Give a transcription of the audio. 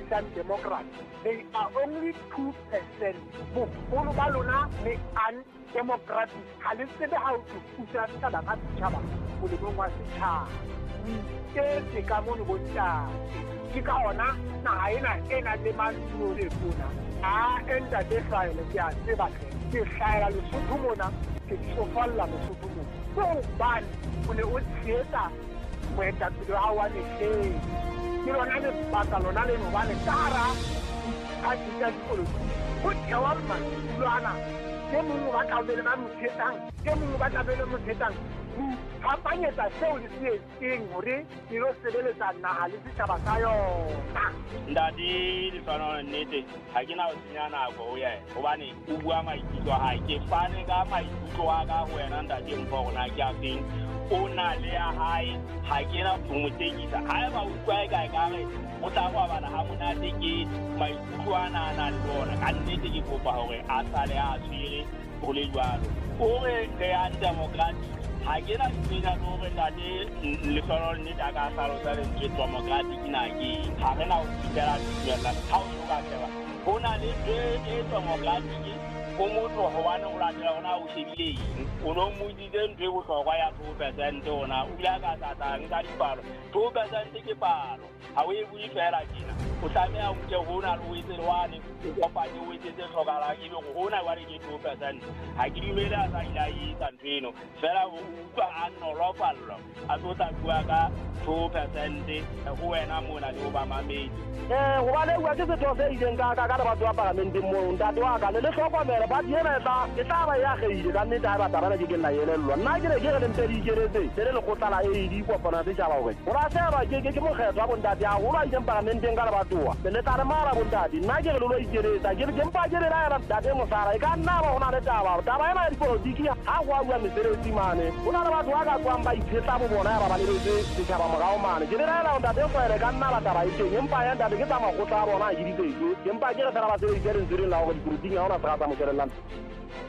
Christian Democrats. They are only 2%. Bogolo ba lona le undemocratic. Ha le tsebe how to pusa taba ka setjhaba molemong wa setjhaba. Ke ka mono bontate. Ke ka ona naha ena le manno le bona. Enta de hlahela ke a tseba ke hlahela Lesotho mona ke tsofalla Lesotho mona. So bane o ne o tshehetsa moetapele wa hao wa lehleng. Ke lona le baka lona le no bane tara a dika dipolotiki go thewa matulwana ke mongwe ba tlabele ba mothetang ke mongwe ba tlabele mothetang phapanyetsa seo le se etseng hore ke lo sebeletsa naha le setjhaba sa yona. Ndadi le tshwana nnete ha ke na o senya nako ho yena hobane o bua maikutlo a hae ke fane ka maikutlo a ka ho wena ndadi mpo rona ke a feng o na le ya hae ha ke na mo tekisa ha ba utlwa e kae ka re o tla go bana ha monate ke maikutlo ana na le bona ka nnete ke kopa hore a sale a tshire go le jwalo o re re a democratic ha ke na tsena no re ndadi le tshwana nnete a ka salo sa le democratic na ke ha re na o tsela tsela ha o ka tseba ho na le democratic o motho ho bana o latela ona o shebile o no modile ntwe go hlokwa ya 2% ona o ile ka tata nka dipalo 2% ke palo ha o e bui fela kena o tsamea o ke hona lo itse lwane o kopane o itse hlokala ke be go hona wa re ke 2% ha ke dumela a sa ile ka ntweno fela o utlwa a nolofallo a tota bua ka 2% go wena mona le ba mamedi go ba le bua ke se tose ileng ka ba tswa parlament mo ntate wa ka le hlokomela ba diena e tla ba ya geile ka nnete ha ba tabana ke nna yelellwa nna ke re ke re ntse di keretse le le kgotla e di kopana se jaba hore o ra se ba ke mo kgetho wa bontate a go ba ile parlamenteng ka le batwa le tla re mara bontate nna ke re lo ikeretsa ke mpa ke re ra ra tate mo sara e ka nna ba hona le taba ya dipolitiki ha go a bua mesereti mane o na le batho ba ka tswang ba ithetsa bo bona ya ba ba le se jaba morao mane ke re ra la ntate go ere ka nna ba taba e teng empa ya ntate ke tsa magotla bona a di ditse ke empa ke re fela ba se di kereng la go dipolitiki ha ona sa ka mo kerellang